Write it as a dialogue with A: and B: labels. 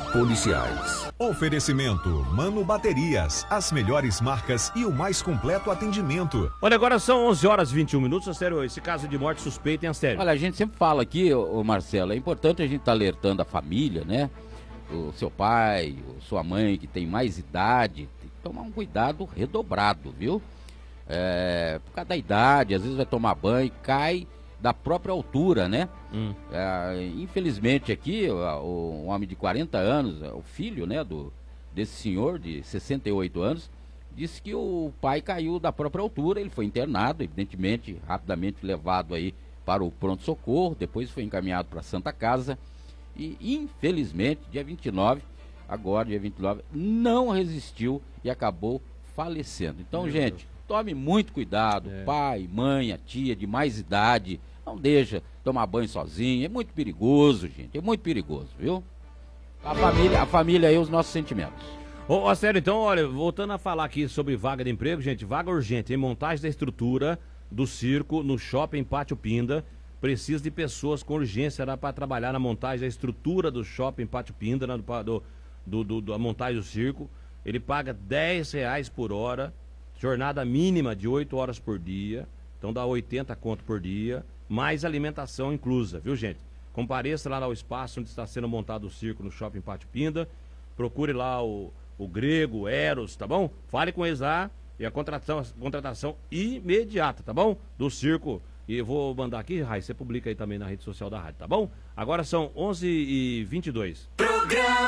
A: policiais.
B: Oferecimento Mano Baterias, as melhores marcas e o mais completo atendimento.
C: Olha, agora são 11h21, sério, esse caso de morte suspeita, hein, sério?
D: Olha, a gente sempre fala aqui, ô Marcelo, é importante a gente estar alertando a família, né? O seu pai, sua mãe que tem mais idade, tem que tomar um cuidado redobrado, viu? Por causa da idade, às vezes vai tomar banho, cai da própria altura, né? Infelizmente aqui, um homem de 40 anos, o filho, né, desse senhor de 68 anos, disse que o pai caiu da própria altura, ele foi internado, evidentemente, rapidamente levado aí para o pronto-socorro, depois foi encaminhado para a Santa Casa e, infelizmente, dia 29, não resistiu e acabou falecendo. Então, gente, tome muito cuidado, pai, mãe, a tia de mais idade, não deixa tomar banho sozinho, é muito perigoso, gente, é muito perigoso, viu? A família aí, os nossos sentimentos.
C: Sério, então, olha, voltando a falar aqui sobre vaga de emprego, gente, vaga urgente em montagem da estrutura do circo no shopping Pátio Pinda. Precisa de pessoas com urgência para trabalhar na montagem da estrutura do shopping Pátio Pinda, da montagem do circo. Ele paga R$10 por hora, jornada mínima de 8 horas por dia, então dá 80 conto por dia, mais alimentação inclusa, viu, gente? Compareça lá no espaço onde está sendo montado o circo no shopping Pátio Pinda, procure lá o Grego, o Eros, tá bom? Fale com eles lá e a contratação imediata, tá bom? Do circo. E eu vou mandar aqui, Rai, você publica aí também na rede social da rádio, tá bom? Agora são 11h22.